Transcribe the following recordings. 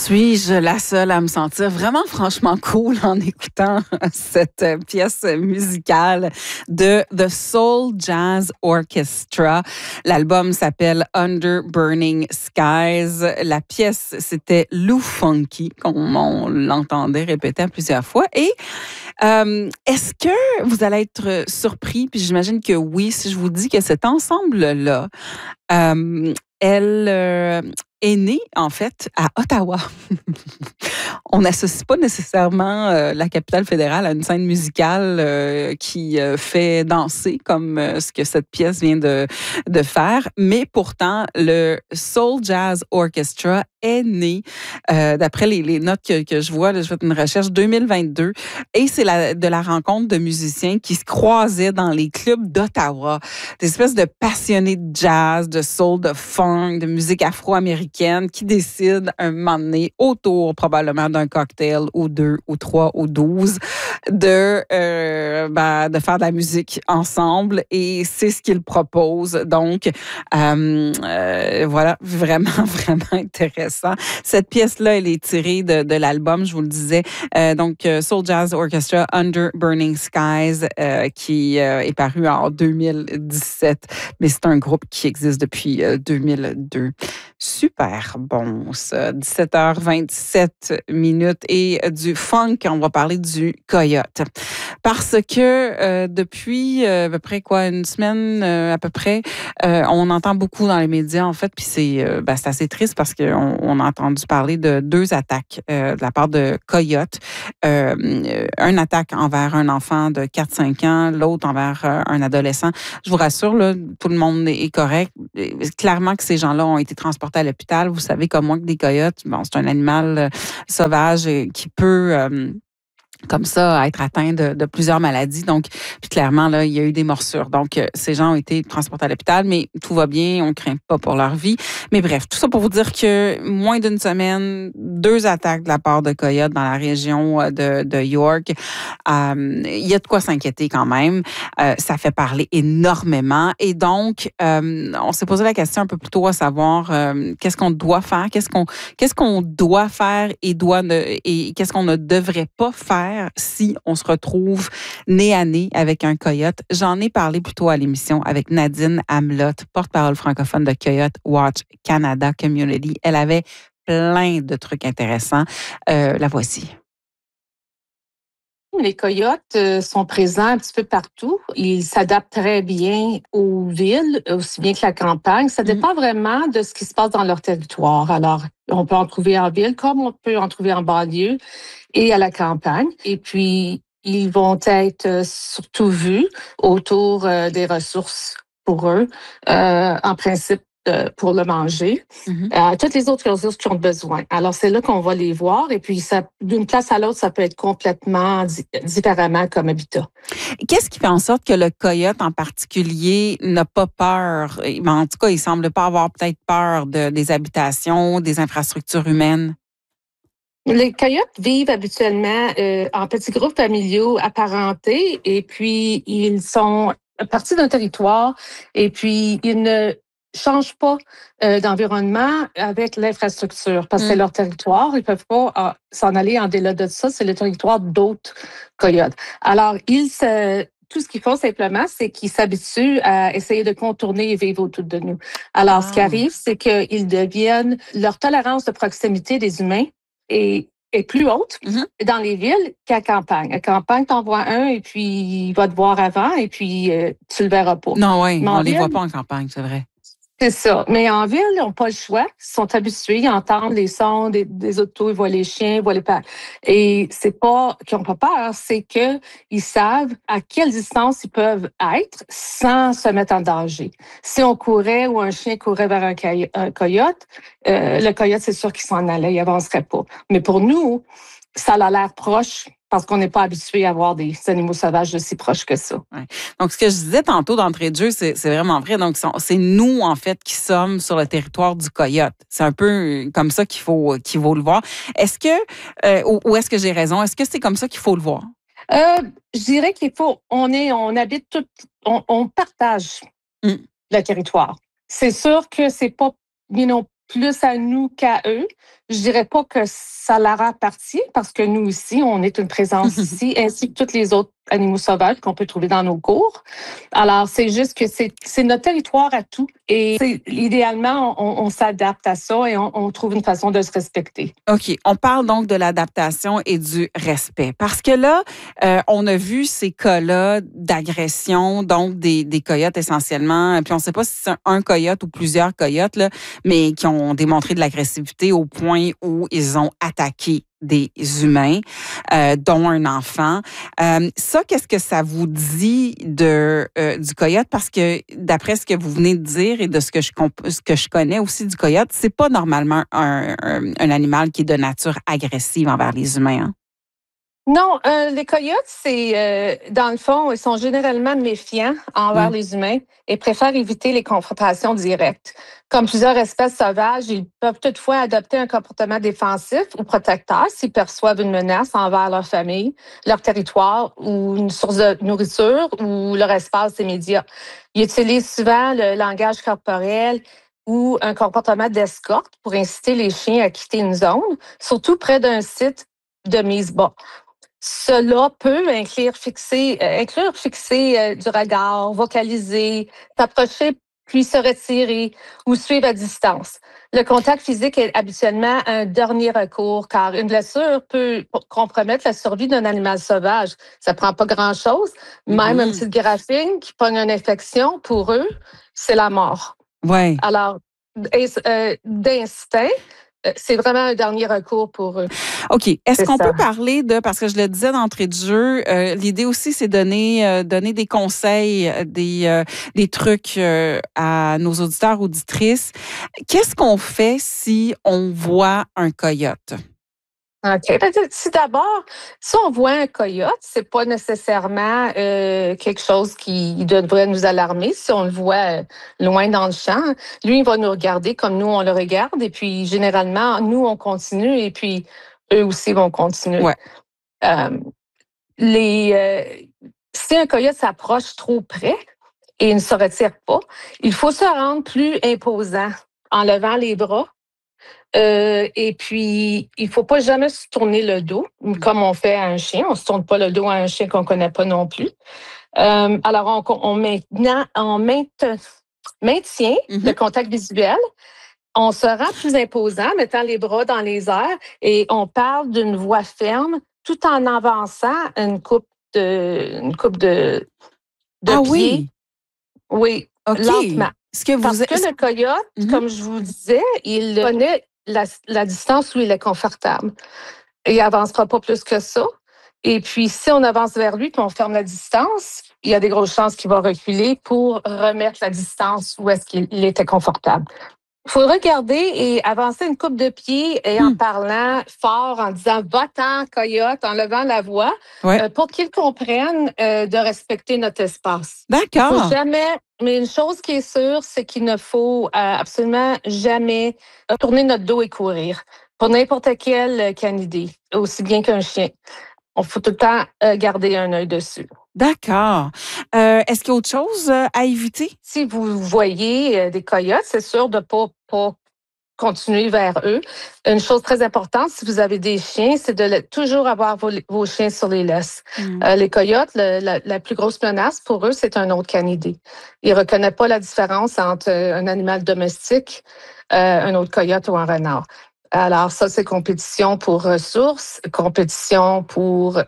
Suis-je la seule à me sentir vraiment franchement cool en écoutant cette pièce musicale de The Soul Jazz Orchestra? L'album s'appelle Under Burning Skies. La pièce, c'était Lou Funky, comme on l'entendait répéter plusieurs fois. Et est-ce que vous allez être surpris, puis j'imagine que oui, si je vous dis que cet ensemble-là, elle est née, en fait, à Ottawa. On n'associe pas nécessairement la capitale fédérale à une scène musicale qui fait danser comme ce que cette pièce vient de faire. Mais pourtant, le Soul Jazz Orchestra est né, d'après les notes que je vois, là, je fais une recherche, 2022. Et c'est de la rencontre de musiciens qui se croisaient dans les clubs d'Ottawa. Des espèces de passionnés de jazz, de soul, de funk, de musique afro-américaine qui décident un moment donné, autour probablement d'un cocktail ou 2 ou 3 ou 12, de faire de la musique ensemble. Et c'est ce qu'ils proposent. Donc, voilà, vraiment, vraiment intéressant. Cette pièce-là, elle est tirée de l'album, je vous le disais. Donc, Soul Jazz Orchestra, Under Burning Skies, qui est paru en 2017. Mais c'est un groupe qui existe depuis 2002. Super bon, ça. 17h27 minutes et du funk, on va parler du coyote. Parce que depuis à peu près une semaine à peu près, on entend beaucoup dans les médias en fait, puis c'est assez triste parce qu'on a entendu parler de 2 attaques de la part de coyotes. Une attaque envers un enfant de 4-5 ans, l'autre envers un adolescent. Je vous rassure, là, tout le monde est correct. Clairement que ces gens-là ont été transportés à l'hôpital. Vous savez comme moi que des coyotes, c'est un animal sauvage qui peut comme ça, être atteint de plusieurs maladies. Donc, puis clairement, là, il y a eu des morsures. Donc, ces gens ont été transportés à l'hôpital, mais tout va bien, on ne craint pas pour leur vie. Mais bref, tout ça pour vous dire que moins d'une semaine, 2 attaques de la part de coyotes dans la région de York. Il y a de quoi s'inquiéter quand même. Ça fait parler énormément. Et donc, on s'est posé la question un peu plus tôt à savoir qu'est-ce qu'on doit faire, qu'est-ce qu'on doit faire et qu'est-ce qu'on ne devrait pas faire si on se retrouve nez à nez avec un coyote. J'en ai parlé plus tôt à l'émission avec Nadine Amelot, porte-parole francophone de Coyote Watch Canada Community. Elle avait plein de trucs intéressants. La voici. Les coyotes sont présents un petit peu partout. Ils s'adaptent très bien aux villes, aussi bien que la campagne. Ça dépend vraiment de ce qui se passe dans leur territoire. Alors, on peut en trouver en ville comme on peut en trouver en banlieue et à la campagne. Et puis, ils vont être surtout vus autour des ressources pour eux, en principe pour le manger. Toutes les autres ressources qui ont besoin. Alors, c'est là qu'on va les voir. Et puis, d'une place à l'autre, ça peut être complètement différemment comme habitat. Qu'est-ce qui fait en sorte que le coyote en particulier n'a pas peur? En tout cas, il semble pas avoir peut-être peur des habitations, des infrastructures humaines. Les coyotes vivent habituellement en petits groupes familiaux apparentés et puis ils sont partis d'un territoire et puis ils ne changent pas d'environnement avec l'infrastructure parce que c'est leur territoire. Ils peuvent pas s'en aller en delà de ça. C'est le territoire d'autres coyotes. Alors, tout ce qu'ils font simplement, c'est qu'ils s'habituent à essayer de contourner et vivre autour de nous. Alors, ce qui arrive, c'est qu'ils deviennent, leur tolérance de proximité des humains est plus haute dans les villes qu'à campagne. À campagne, t'en vois un et puis il va te voir avant et puis tu le verras pas. Non, oui, on les voit pas en campagne, c'est vrai. C'est ça. Mais en ville, ils n'ont pas le choix. Ils sont habitués, ils entendent les sons des autos, ils voient les chiens, ils voient les pattes. Et c'est pas qu'ils n'ont pas peur, c'est qu'ils savent à quelle distance ils peuvent être sans se mettre en danger. Si on courait ou un chien courait vers un coyote, le coyote, c'est sûr qu'il s'en allait, il avancerait pas. Mais pour nous, ça a l'air proche parce qu'on n'est pas habitué à voir des animaux sauvages de si proches que ça. Ouais. Donc, ce que je disais tantôt d'entrée de jeu, c'est vraiment vrai. Donc, c'est nous, en fait, qui sommes sur le territoire du coyote. C'est un peu comme ça qu'il faut le voir. Est-ce que, ou est-ce que j'ai raison? Est-ce que c'est comme ça qu'il faut le voir? Je dirais qu'il faut, on habite tout, on partage le territoire. C'est sûr que c'est pas, plus à nous qu'à eux. Je dirais pas que ça leur appartient parce que nous aussi, on est une présence ici, ainsi que tous les autres animaux sauvages qu'on peut trouver dans nos cours. Alors, c'est juste que c'est notre territoire à tout. Et idéalement, on s'adapte à ça et on trouve une façon de se respecter. OK. On parle donc de l'adaptation et du respect. Parce que là, on a vu ces cas-là d'agression, donc des coyotes essentiellement. Puis on ne sait pas si c'est un coyote ou plusieurs coyotes, là, mais qui ont démontré de l'agressivité au point où ils ont attaqué des humains, dont un enfant. Ça, qu'est-ce que ça vous dit du coyote? Parce que d'après ce que vous venez de dire et de ce que je connais aussi du coyote, c'est pas normalement un animal qui est de nature agressive envers les humains. Hein? Non, les coyotes, dans le fond, ils sont généralement méfiants envers les humains et préfèrent éviter les confrontations directes. Comme plusieurs espèces sauvages, ils peuvent toutefois adopter un comportement défensif ou protecteur s'ils perçoivent une menace envers leur famille, leur territoire ou une source de nourriture ou leur espace immédiat. Ils utilisent souvent le langage corporel ou un comportement d'escorte pour inciter les chiens à quitter une zone, surtout près d'un site de mise bas. Cela peut inclure fixer du regard, vocaliser, s'approcher puis se retirer ou suivre à distance. Le contact physique est habituellement un dernier recours car une blessure peut compromettre la survie d'un animal sauvage. Ça prend pas grand-chose. Même un petit graphing qui pogne une infection, pour eux, c'est la mort. Ouais. Alors, d'instinct, c'est vraiment un dernier recours pour eux. OK. Est-ce qu'on peut parler parce que je le disais d'entrée de jeu, l'idée aussi, c'est donner des conseils, des trucs à nos auditeurs, auditrices. Qu'est-ce qu'on fait si on voit un coyote? OK. Si d'abord, si on voit un coyote, c'est pas nécessairement quelque chose qui devrait nous alarmer. Si on le voit loin dans le champ, lui, il va nous regarder comme nous, on le regarde. Et puis, généralement, nous, on continue et puis eux aussi vont continuer. Ouais. Si un coyote s'approche trop près et ne se retire pas, il faut se rendre plus imposant en levant les bras. Et puis, il faut pas jamais se tourner le dos, comme on fait à un chien. On se tourne pas le dos à un chien qu'on connaît pas non plus. Alors, on maintient le contact visuel. On se rend plus imposant, mettant les bras dans les airs et on parle d'une voix ferme tout en avançant une coupe de Ah pieds. oui? Oui, OK. lentement. Parce que le coyote, comme je vous disais, il connaît la distance où il est confortable. Il n'avancera pas plus que ça. Et puis, si on avance vers lui et on ferme la distance, il y a des grosses chances qu'il va reculer pour remettre la distance où est-ce qu'il était confortable. Il faut regarder et avancer une coupe de pieds et en parlant fort, en disant « va-t'en, coyote », en levant la voix, pour qu'ils comprennent de respecter notre espace. D'accord. Il faut jamais, mais une chose qui est sûre, c'est qu'il ne faut absolument jamais tourner notre dos et courir. Pour n'importe quel canidé, aussi bien qu'un chien. On faut tout le temps garder un œil dessus. D'accord. Est-ce qu'il y a autre chose à éviter? Si vous voyez des coyotes, c'est sûr de ne pas continuer vers eux. Une chose très importante, si vous avez des chiens, c'est de toujours avoir vos chiens sur les laisses. Les coyotes, la plus grosse menace pour eux, c'est un autre canidé. Ils ne reconnaissent pas la différence entre un animal domestique, un autre coyote ou un renard. Alors ça, c'est compétition pour ressources, compétition pour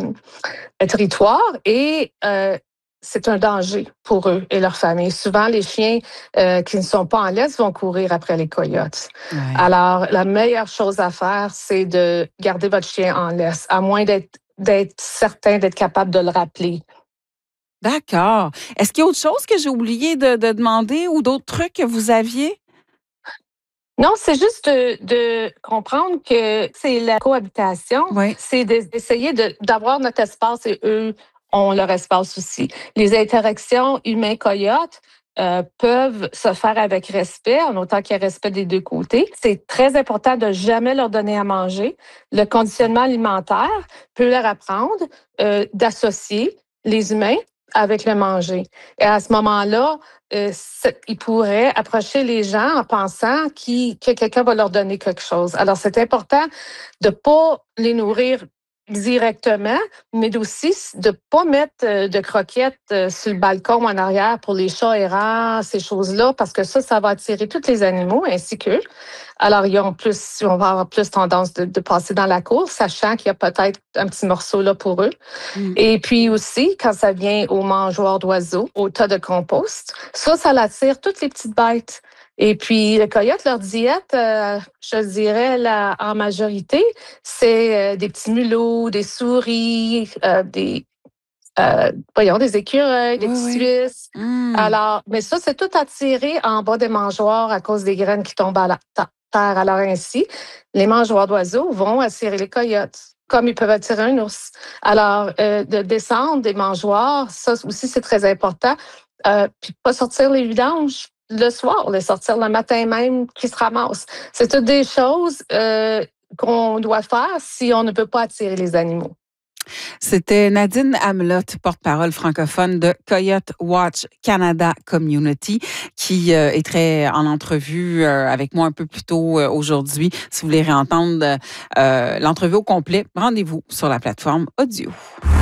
territoire et c'est un danger pour eux et leur famille. Souvent, les chiens qui ne sont pas en laisse vont courir après les coyotes. Ouais. Alors, la meilleure chose à faire, c'est de garder votre chien en laisse, à moins d'être certain, d'être capable de le rappeler. D'accord. Est-ce qu'il y a autre chose que j'ai oublié de demander ou d'autres trucs que vous aviez? Non, c'est juste de comprendre que c'est la cohabitation. Oui. C'est d'essayer d'avoir notre espace et eux ont leur espace aussi. Les interactions humains-coyotes peuvent se faire avec respect, en autant qu'il y ait respect des deux côtés. C'est très important de jamais leur donner à manger. Le conditionnement alimentaire peut leur apprendre d'associer les humains avec le manger. Et à ce moment-là, ils pourraient approcher les gens en pensant que quelqu'un va leur donner quelque chose. Alors, c'est important de ne pas les nourrir directement, mais aussi de ne pas mettre de croquettes sur le balcon ou en arrière pour les chats errants, ces choses-là, parce que ça va attirer tous les animaux ainsi qu'eux. Alors, ils vont avoir plus tendance de passer dans la cour, sachant qu'il y a peut-être un petit morceau là pour eux. Mm. Et puis aussi, quand ça vient aux mangeoires d'oiseaux, au tas de compost, ça l'attire toutes les petites bêtes. Et puis, le coyote, leur diète, je dirais, en majorité, c'est des petits mulots, des souris, des écureuils, des petits suisses. Alors, mais ça, c'est tout attiré en bas des mangeoires à cause des graines qui tombent à la terre. Alors ainsi, les mangeoires d'oiseaux vont attirer les coyotes, comme ils peuvent attirer un ours. Alors, de descendre des mangeoires, ça aussi, c'est très important. Puis pas sortir les vidanges le soir, les sortir le matin même qui se ramassent. C'est toutes des choses qu'on doit faire si on ne peut pas attirer les animaux. C'était Nadine Amelot, porte-parole francophone de Coyote Watch Canada Community, qui est très en entrevue avec moi un peu plus tôt aujourd'hui. Si vous voulez réentendre l'entrevue au complet, rendez-vous sur la plateforme audio.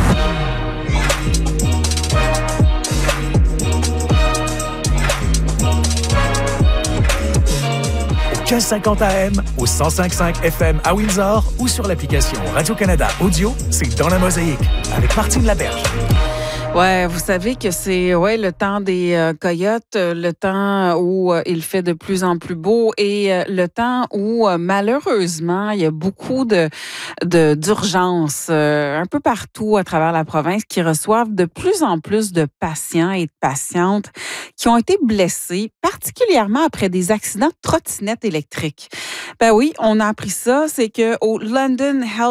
1550 AM, au 105.5 FM à Windsor ou sur l'application Radio-Canada Audio, c'est Dans la Mosaïque avec Martine Laberge. Ouais, vous savez que c'est le temps des coyotes, le temps où il fait de plus en plus beau et le temps où malheureusement il y a beaucoup d'urgences un peu partout à travers la province qui reçoivent de plus en plus de patients et de patientes qui ont été blessés, particulièrement après des accidents de trottinettes électriques. Ben oui, on a appris ça, c'est que au London Health